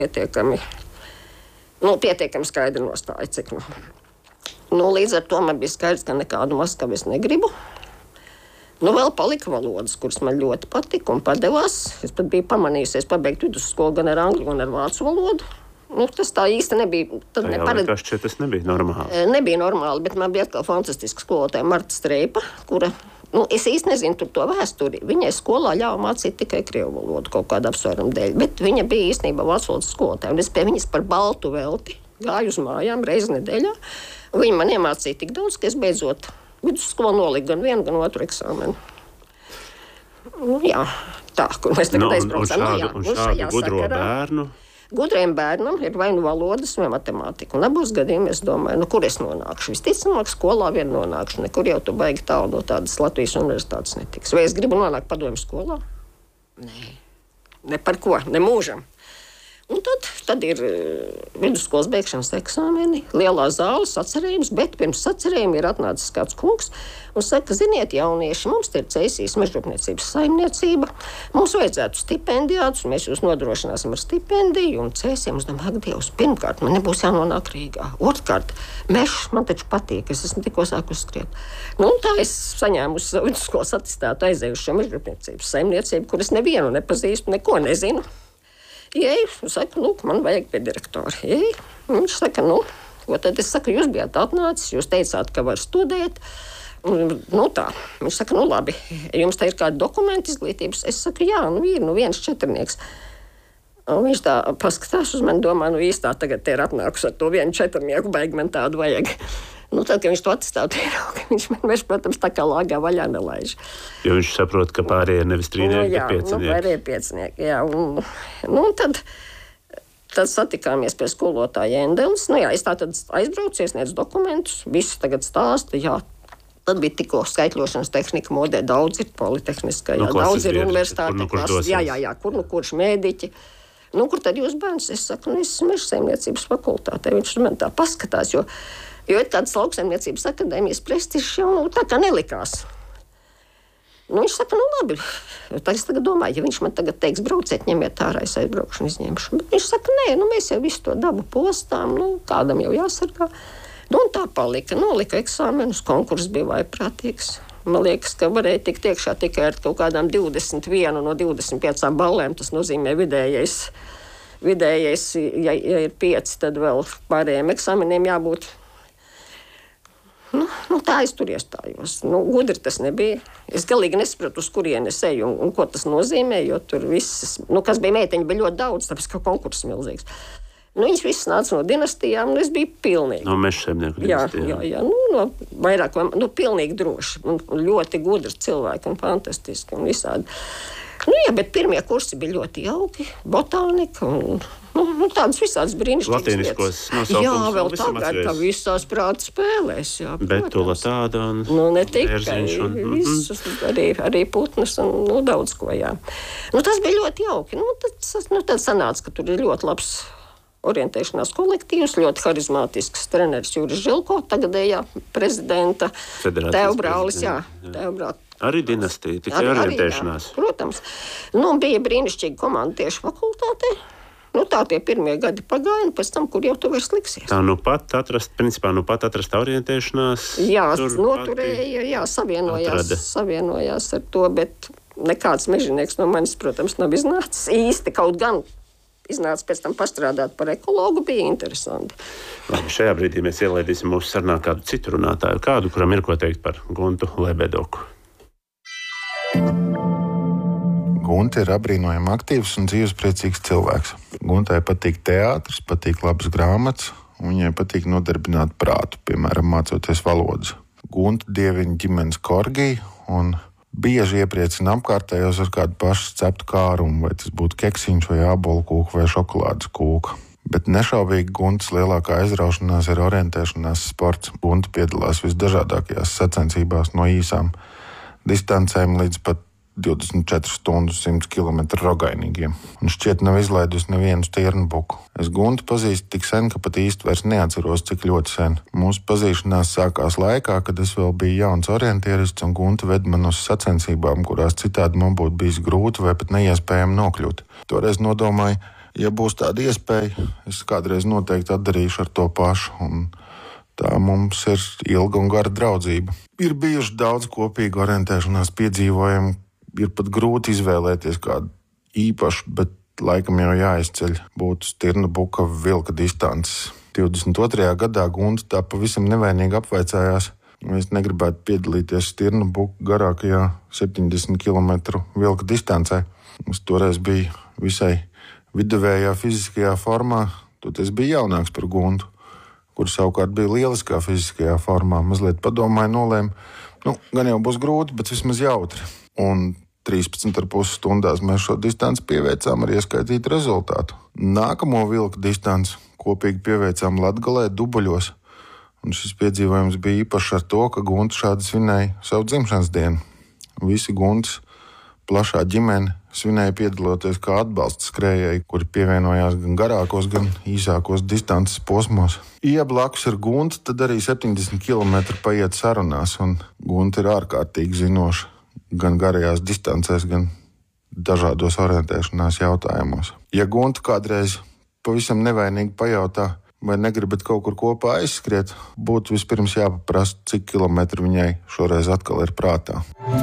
pietiekami skaidri nostāja, cik līdz ar to man bija skaidrs, ka nekādu Maskavu es negribu. Vēl palika valodas, kuras man ļoti patika un padevās. Es pat biju pamanījusies pabeigt vidusskolu gan ar angļu, gan ar vācu valodu. Tas tā īsti nebija. Tas nebija normāli. Nebija normāli, bet man bija atkal fantastiska skolotāja Marta Streipa, kura, es īsti nezinu tur to vēsturi. Viņai skolā ļāva mācīt tikai krievu valodu kaut kādu apsvērumu dēļ, bet viņa bija īstenībā vācu valodas skolotāja. Un es pie viņas par baltu velti gāju uz mājām reizi nedēļā. Viņa man iemācīja tik daudz, ka es beidzot vidusskolu noliku gan vienu, gan otru eksāmenu. Tā, kur mēs tagad aizbraucam. Un šādu gudro bērnu? Gudrajam bērnam ir vai valodas, vai matemātika. Un abos gadījumos es domāju, kur es nonākšu. Visticamāk, skolā vien nonākšu. Nekur jau tu baigi tālu no tādas Latvijas universitātes netiks. Vai es gribu nonākt padomju skolā? Nē. Ne par ko, ne mūžam. Un tad ir vidusskolas beigšanas eksāmeni, lielā zāle, sacerējums, bet pirms sacerējuma ir atnācis kāds kungs un saka, ziniet, jaunieši, mums te ir Cēsīs mežrūpniecības saimniecība, mums vajadzētu stipendijātus, mēs jūs nodrošināsim ar stipendiju, un Cēsiem, es domāju, ak, Dievs, pirmkārt, man nebūs jānonāk Rīgā, otrkārt, mežs man taču patīk, es esmu tikko sākus skriet. Tā es saņēmu uz vidusskolas attestātu aizējuši šo mežrūpniecības saimniecību, kuras nevienu nepazīstu, neko nezinu. Ieju, saku, man vajag pie direktora. Ieju, viņš saka, ko tad es saku, jūs bijāt atnācis, jūs teicāt, ka var studēt. Tā. Viņš saka, labi, jums te ir kādi dokumenti izglītības? Es saku, jā, ir, viens četrnieks. Un viņš tā paskatās uz mani, domā, īstā tagad te ir atnākusi ar to vienu četrnieku, baigi man tādu vajag. Tad, kad viņš to atstātu ierauga, viņš, protams, tā kā lāgā vaļā nelaiž. Jo viņš saprot, ka pārējie nevis trīnieki, bet piecinieki. Pārējie piecinieki, jā. Tad satikāmies pie skolotāja Endelis. Es tā tad aizbraucu, iesniedzu dokumentus, visi tagad stāsta, jā. Tad bija tikko skaitļošanas tehnika modē, daudz ir politehniskā, daudz ir universitāte, kurš mēdiķi. Kur tad jūs bērns? Es saku, es esmu mežsaimniecības fakultātē. Viņš man tā paskatās, jo ir tādas lauksaimniecības akadēmijas prestižs jau tā kā nelikās. Viņš saka, labi. Tā es tagad domāju, ja viņš man tagad teiks, brauciet, ņemiet ārā, es aizbraukšu un izņemšu. Bet viņš saka, nē, mēs jau visu to dabu postām, kādam jau jāsargā. Un tā palika. Nolika eksāmenus, konkurss bija vaiprātīgs. Man liekas, ka varēja tikt iekšā tikai ar kaut kādām 21 no 25 ballēm. Tas nozīmē vidējais, ja ir 5, tad vēl pārējiem eksāmeniem jābūt. Tā es tur iestājos. Gudri tas nebija. Es galīgi nesapratu, uz kurienes eju un ko tas nozīmē, jo tur visas, kas bija meiteņi, bija ļoti daudz, tāpēc, ka konkurss milzīgs. Viņas visas nāca no dinastijām, un es biju pilnīgi. No mežsaimnieku dinastijām. Jā. Vairāk, pilnīgi droši. Un ļoti gudri cilvēki un fantastiski un visādi. Bet pirmie kursi bija ļoti jauki, botānika un tādas visādas brīnišķīgas lietas. Latīniskos nosaukums. Jā, vēl tagad tā visās prāta spēlēs. Jā, Betula tāda un ne tikai visus, arī putnas un daudz ko, jā. Tas bija ļoti jauki. Tad sanāca, ka tur ir ļoti labs orientēšanās kolektīvs, ļoti harizmātisks treneris Juris Žilko, tagadējā prezidenta tēvbrālis, tēvbrālis. Arī dinastija, tikai orientēšanās. Jā, protams. Bija brīnišķīga komanda tieši fakultātē. Tā tie pirmie gadi pagāja, un pēc tam, kur jau tu vairs liksies. Tā pat atrast orientēšanās. Jā, noturēja, savienojās ar to, bet nekāds mežinieks no manis, protams, nav iznācis īsti, kaut gan iznāca pēc tam pastrādāt par ekologu, bija interesanti. Labi, šajā brīdī mēs ielaidīsim mūsu sarunā kādu citu runātāju, kuram ir ko teikt par Guntu Lebedoku. Gunta ir apbrīnojami aktīvs un dzīvespriecīgs cilvēks. Guntai patīk teātris, patīk labas grāmatas, un viņai patīk nodarbināt prātu, piemēram, mācoties valodas. Gunta dievina ģimenes korgiju un bieži iepriecina apkārtējos ar kādu pašu ceptu kārumu, vai tas būtu keksiņš vai ābolu kūka vai šokolādes kūka. Bet nešaubīgi Guntas lielākā aizraušanās ir orientēšanās sports. Gunta piedalās visdažādākajās sacensībās no īsām distancēm līdz pat 24 stundu 100 km rogainīgiem. Un šķiet nav izlaidusi nevienu stirnbuku. Es Guntu pazīstu tik sen, ka pat īsti vairs neatceros, cik ļoti sen. Mūsu pazīšanās sākās laikā, kad es vēl biju jauns orientierists, un Gunta ved man uz sacensībām, kurās citādi man būtu bijis grūti vai pat neiespējami nokļūt. Toreiz nodomāju, Ja būs tāda iespēja, es kādreiz noteikti atdarīšu ar to pašu. Un tā mums ir ilga un gara draudzība. Ir bijuši daudz kopīgu orientēšanās piedzīvojumu. Ir pat grūti izvēlēties kādu īpašu, bet laikam jau jāizceļ būtu Stirna Buka vilka distances. 22. gadā Gunta tā pavisam nevainīgi apvaicājās, vai es negribētu piedalīties Stirna Buka garākajā 70 km vilka distancē. Es toreiz biju visai viduvējā fiziskajā formā, toties biju jaunāks par Guntu, kur savukārt bija lieliskā fiziskajā formā. Mazliet padomāju, nolēmu, gan jau būs grūti, bet vismaz jautri. Un 13,5 stundās mēs šo distanci pieveicām ar ieskaitītu rezultātu. Nākamo vilka distanci kopīgi pieveicām Latgalē Dubuļos. Un šis piedzīvojums bija īpašs ar to, ka Gunta šādi svinēja savu dzimšanas dienu. Visi Guntas plašā ģimene svinēja piedaloties kā atbalsta skrējēji, kuri pievienojās gan garākos, gan īsākos distances posmos. Ja blakus ir Gunta, tad arī 70 km paiet sarunās, un Gunta ir ārkārtīgi zinoša gan garajās distancēs, gan dažādos orientēšanās jautājumos. Ja Gunta kādreiz pavisam nevainīgi pajautā, vai negribat kaut kur kopā aizskriet, būtu vispirms jāpaprasta, cik kilometri viņai šoreiz atkal ir prātā.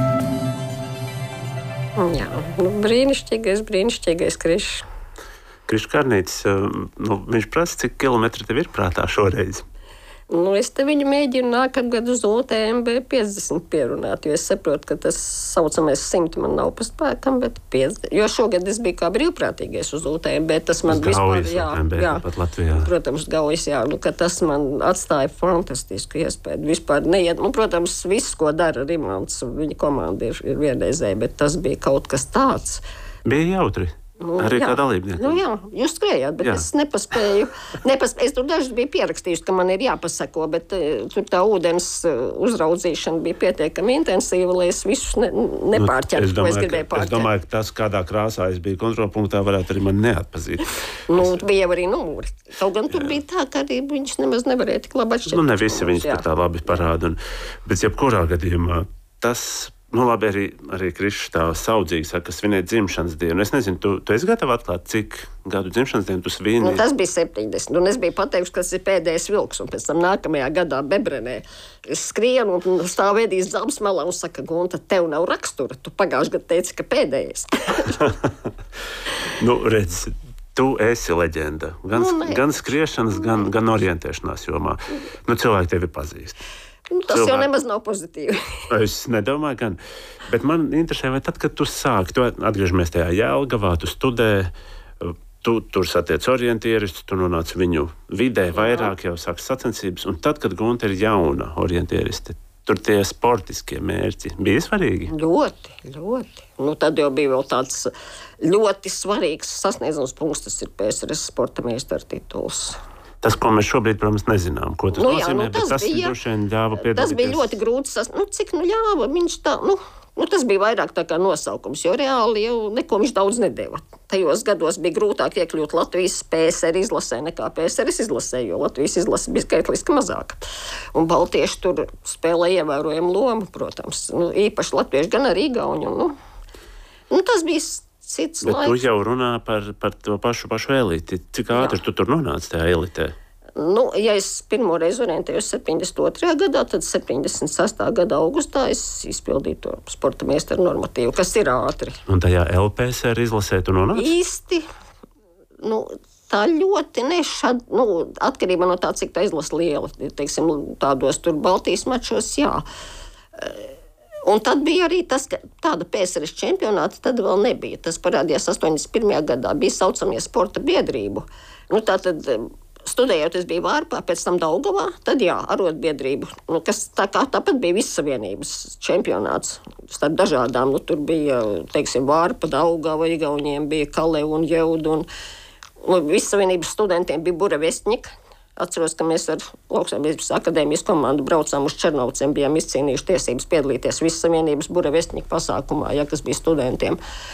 Jā, brīnišķīgais Krišs. Krišs Karnītis, viņš prasa, cik kilometri tev ir prātā šoreiz? Es te viņu mēģinu nākamgad uz UTMB 50 pierunāt, jo es saprotu, ka tas saucamais 100 man nav pa spēkam, bet 50. Jo šogad es biju kā brīvprātīgais uz UTMB, tas man vispār, jā, pat Latvijā. Protams, Gaujas, ka tas man atstāja fantastisku iespēju. Vispār neiet, protams, viss, ko dara Rimonts, viņa komanda ir vienreizēja, bet tas bija kaut kas tāds. Bija jautri. Arī kā dalībnieki. Jā, jūs skrējāt, bet es nepaspēju. Es tur dažs biju pierakstījusi, ka man ir jāpasako, bet tur tā ūdens uzraudzīšana bija pietiekami intensīva, lai es visus nepārķertu, ko es gribēju pārķert. Es domāju, ka tas, kādā krāsā es biju kontrolpunktā, varētu arī man neatpazīt. Bija arī numuri. Kaut gan tur bija tā, ka arī viņš nemaz nevarēja tik labi atšķirt. Ne visi viņus tā labi parāda. Bet jebkurā gadījumā tas... labi, arī Krišs tā saudzīgi saka, ka svinēt dzimšanas dienu. Es nezinu, tu esi gatava atklāt, cik gadu dzimšanas dienu tu svini? Tas bija 70, un es biju pateikusi, ka tas ir pēdējais vilks, un pēc tam nākamajā gadā Bebrenē es skrienu un stāvēdīs Zabas malā un saka, Gunta, tev nav rakstura, tu pagājuši gadu teici, ka pēdējais. Redz, tu esi leģenda. Gan skriešanas, gan orientēšanās jomā. Cilvēki tevi pazīst. Tas jau nemaz nav pozitīvi. Es nedomāju, gan. Bet man interesē, vai tad, kad tu sāki, tu atgriežamies tajā Jelgavā, tu studē, tu tur satiec orientieristus, tu nonāc viņu vidē vairāk, jau sāks sacensības, un tad, kad Gunta ir jauna orientieriste, tur tie sportiskie mērķi bija svarīgi? Ļoti. Tad jau bija vēl tāds ļoti svarīgs sasniedzums punkts, tas ir PSRS sporta meistara tituls. Tas, ko mēs šobrīd, protams, nezinām, ko tas nozīmē, bet tas droši vien ļāva piedalīties. Tas bija ļoti grūti cik ļāva, viņš tā, tas bija vairāk tā kā nosaukums, jo reāli jau neko viņš daudz nedeva. Tajos gados bija grūtāk iekļūt Latvijas PSR izlasē nekā PSRS izlasē, jo Latvijas izlase bija skaitliski mazāka. Un baltieši tur spēlē ievērojamu lomu, protams. Īpaši latvieši, gan arī igauņi. Tas bija cits bet laiks. Tu jau runā par to pašu eliti. Cik ātri tu tur nonāci tajā elitē? Ja es pirmo reizi orientējos 72. gadā, tad 76. gada augustā es izpildīju to sporta meistaru normatīvu, kas ir ātri. Un tajā LPSR izlasē tu nonāci? Īsti, tā ļoti atkarībā no tā, cik tā izlase liela. Teiksim, tādos tur Baltijas mačos, jā. Un tad bija arī tas, ka tāda PSRS čempionāta tad vēl nebija. Tas parādījās 81. gadā, bija saucamie sporta biedrību. Tātad studējot, es biju Vārpā, pēc tam Daugavā, tad arotbiedrību, kas tāpat bija Vissavienības čempionāts starp dažādām. Tur bija, Vārpa, Daugava, Igauniem bija Kalev un Jeud, un Vissavienības studentiem bija Buravestņika. Atceros, ka mēs ar Lauksaimniecības akadēmijas komandu braucām uz Černovciem, bijām izcīnījuši tiesības piedalīties Vissavienības Buravestņika pasākumā, kas bija studentiem.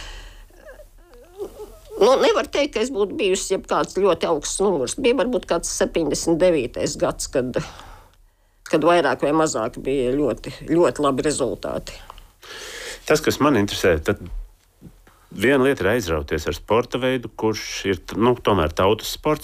Nevar teikt, ka es būtu bijusi kāds ļoti augsts numurs. Bija varbūt kāds 79. gads, kad vairāk vai mazāk bija ļoti, ļoti labi rezultāti. Tas, kas man interesē, tad Viena lieta ir aizrauties ar sporta veidu, kurš ir tomēr tautas sports.